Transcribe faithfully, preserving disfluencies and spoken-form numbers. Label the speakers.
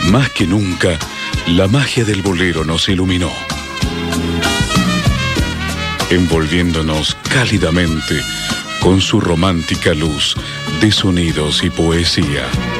Speaker 1: Más que nunca, la magia del bolero nos iluminó, envolviéndonos cálidamente con su romántica luz de sonidos y poesía.